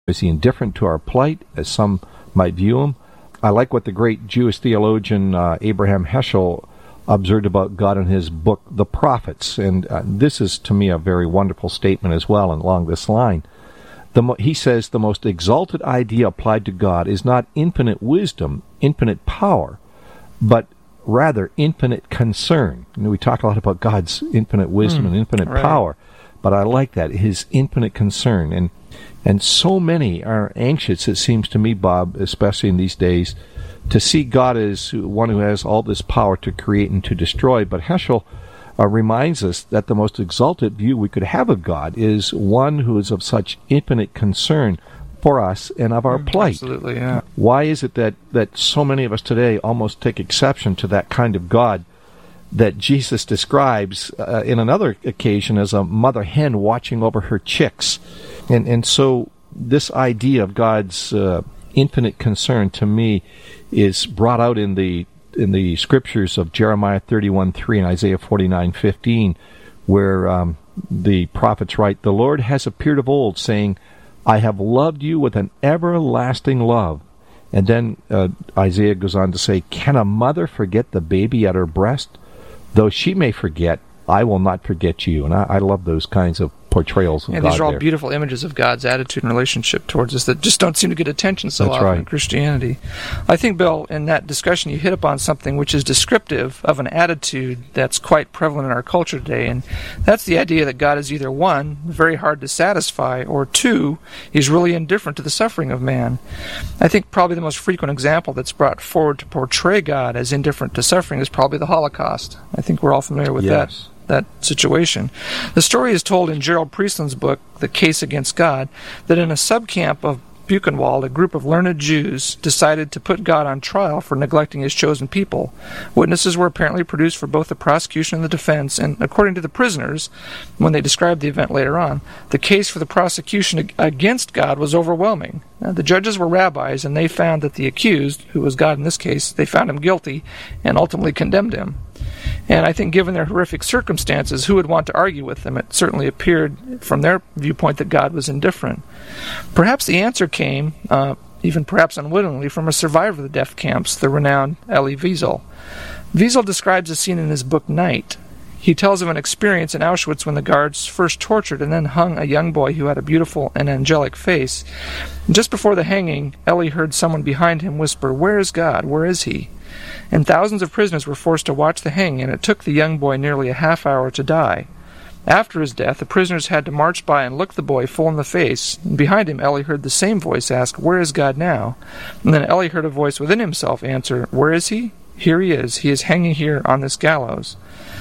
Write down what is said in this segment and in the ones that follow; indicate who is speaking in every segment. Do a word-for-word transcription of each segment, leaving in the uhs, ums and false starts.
Speaker 1: Is he indifferent to our plight, as some might view him? I like what the great Jewish theologian uh, Abraham Heschel observed about God in his book, The Prophets. And uh, this is, to me, a very wonderful statement as well, and along this line. The mo- he says, the most exalted idea applied to God is not infinite wisdom, infinite power, but rather infinite concern. You know, we talk a lot about God's infinite wisdom mm, and infinite right. power, but I like that, his infinite concern. And and so many are anxious, it seems to me, Bob, especially in these days, to see God as one who has all this power to create and to destroy. But Heschel uh, reminds us that the most exalted view we could have of God is one who is of such infinite concern for us and of our mm, plight.
Speaker 2: Absolutely, yeah.
Speaker 1: Why is it that, that so many of us today almost take exception to that kind of God that Jesus describes uh, in another occasion as a mother hen watching over her chicks? And and so this idea of God's uh, infinite concern, to me, is brought out in the in the scriptures of Jeremiah thirty-one three and Isaiah forty-nine fifteen, where um, the prophets write, "The Lord has appeared of old, saying, I have loved you with an everlasting love." And then uh, Isaiah goes on to say, "Can a mother forget the baby at her breast? Though she may forget, I will not forget you." And I, I love those kinds of portrayals of
Speaker 2: and
Speaker 1: God
Speaker 2: these are all
Speaker 1: there.
Speaker 2: Beautiful images of God's attitude and relationship towards us that just don't seem to get attention so
Speaker 1: That's
Speaker 2: often
Speaker 1: right.
Speaker 2: in Christianity. I think, Bill, in that discussion you hit upon something which is descriptive of an attitude that's quite prevalent in our culture today, and that's the idea that God is either one, very hard to satisfy, or two, he's really indifferent to the suffering of man. I think probably the most frequent example that's brought forward to portray God as indifferent to suffering is probably the Holocaust. I think we're all familiar with
Speaker 1: yes.
Speaker 2: that. that situation. The story is told in Gerald Priestland's book, The Case Against God, that in a subcamp of Buchenwald, a group of learned Jews decided to put God on trial for neglecting his chosen people. Witnesses were apparently produced for both the prosecution and the defense, and according to the prisoners, when they described the event later on, the case for the prosecution against God was overwhelming. Now, the judges were rabbis, and they found that the accused, who was God in this case, they found him guilty and ultimately condemned him. And I think given their horrific circumstances, who would want to argue with them? It certainly appeared from their viewpoint that God was indifferent. Perhaps the answer came, uh, even perhaps unwittingly, from a survivor of the death camps, the renowned Elie Wiesel. Wiesel describes a scene in his book Night. He tells of an experience in Auschwitz when the guards first tortured and then hung a young boy who had a beautiful and angelic face. And just before the hanging, Elie heard someone behind him whisper, "Where is God? Where is he?" And thousands of prisoners were forced to watch the hanging, and it took the young boy nearly a half hour to die. After his death, the prisoners had to march by and look the boy full in the face. And behind him, Elie heard the same voice ask, "Where is God now?" And then Elie heard a voice within himself answer, "Where is he? Here he is. He is hanging here on this gallows."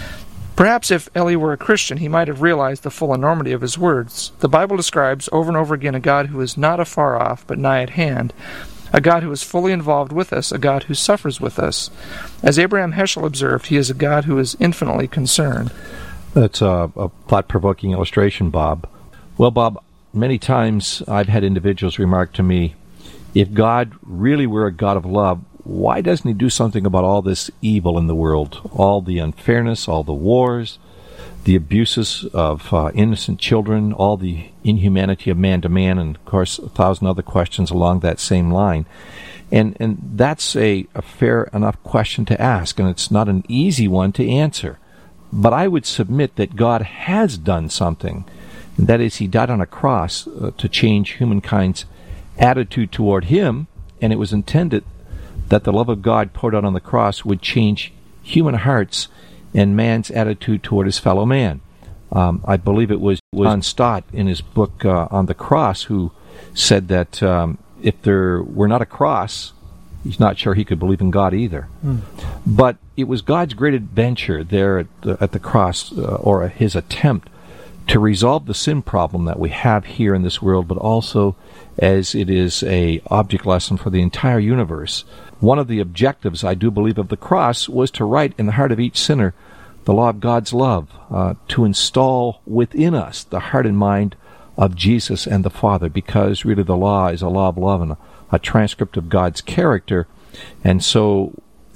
Speaker 2: Perhaps if Elie were a Christian, he might have realized the full enormity of his words. The Bible describes over and over again a God who is not afar off, but nigh at hand, a God who is fully involved with us, a God who suffers with us. As Abraham Heschel observed, he is a God who is infinitely concerned.
Speaker 1: That's a, a thought-provoking illustration, Bob. Well, Bob, many times I've had individuals remark to me, if God really were a God of love, why doesn't he do something about all this evil in the world, all the unfairness, all the wars, the abuses of uh, innocent children, all the inhumanity of man to man, and, of course, a thousand other questions along that same line. And and that's a, a fair enough question to ask, and it's not an easy one to answer. But I would submit that God has done something, and that is he died on a cross uh, to change humankind's attitude toward him, and it was intended that the love of God poured out on the cross would change human hearts and man's attitude toward his fellow man. Um, I believe it was John Stott in his book uh, On the Cross who said that um, if there were not a cross, he's not sure he could believe in God either. Mm. But it was God's great adventure there at the, at the cross, uh, or his attempt to resolve the sin problem that we have here in this world, but also as it is a object lesson for the entire universe. One of the objectives, I do believe, of the cross was to write in the heart of each sinner the law of God's love, uh, to install within us the heart and mind of Jesus and the Father, because really the law is a law of love and a, a transcript of God's character. And so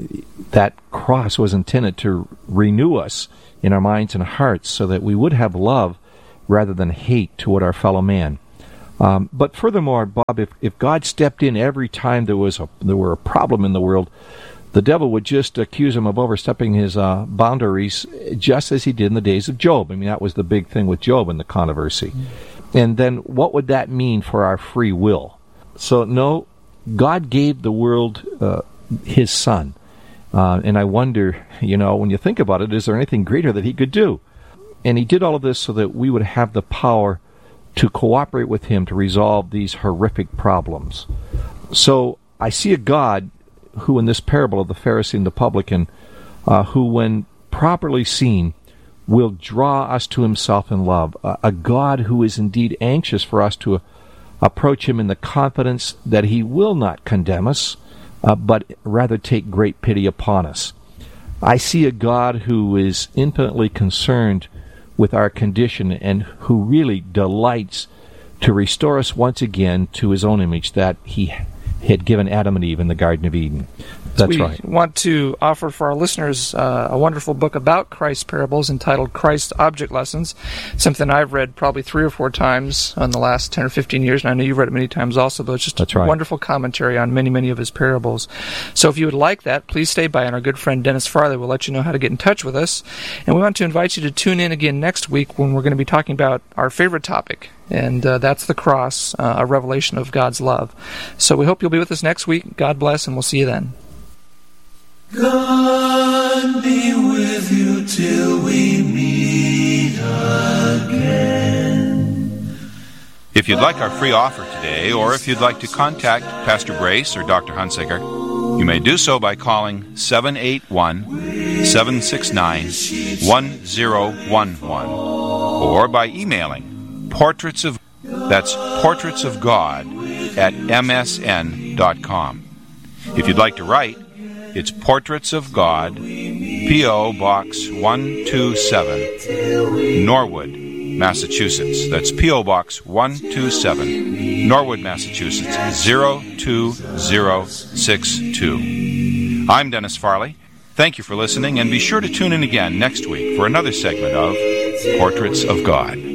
Speaker 1: that cross was intended to renew us in our minds and hearts so that we would have love rather than hate toward our fellow man. Um, but furthermore, Bob, if, if God stepped in every time there was a, there were a problem in the world, the devil would just accuse him of overstepping his uh, boundaries, just as he did in the days of Job. I mean, that was the big thing with Job and the controversy. Mm-hmm. And then what would that mean for our free will? So, no, God gave the world uh, his Son. Uh, and I wonder, you know, when you think about it, is there anything greater that he could do? And he did all of this so that we would have the power to cooperate with him to resolve these horrific problems. So I see a God who, in this parable of the Pharisee and the publican, uh, who, when properly seen, will draw us to himself in love. Uh, a God who is indeed anxious for us to uh, approach him in the confidence that he will not condemn us, uh, but rather take great pity upon us. I see a God who is infinitely concerned with our condition and who really delights to restore us once again to his own image that he had given Adam and Eve in the Garden of Eden. That's
Speaker 2: we
Speaker 1: right.
Speaker 2: We want to offer for our listeners uh, a wonderful book about Christ's parables entitled Christ Object Lessons, something I've read probably three or four times in the last ten or fifteen years, and I know you've read it many times also, but it's just
Speaker 1: That's
Speaker 2: a
Speaker 1: right.
Speaker 2: wonderful commentary on many, many of his parables. So if you would like that, please stay by, and our good friend Dennis Farley will let you know how to get in touch with us. And we want to invite you to tune in again next week when we're going to be talking about our favorite topic, and uh, that's the cross, uh, a revelation of God's love. So we hope you'll be with us next week. God bless, and we'll see you then.
Speaker 3: God be with you till we meet again.
Speaker 4: If you'd like our free offer today, or if you'd like to contact Pastor Brace or Doctor Hunsaker, you may do so by calling seven eight one, seven six nine, one zero one one, or by emailing portraits of that's portraits of God at m s n dot com. If you'd like to write, it's Portraits of God, P O. Box one two seven, Norwood, Massachusetts. That's P O. Box one two seven, Norwood, Massachusetts, zero two zero six two. I'm Dennis Farley. Thank you for listening, and be sure to tune in again next week for another segment of Portraits of God.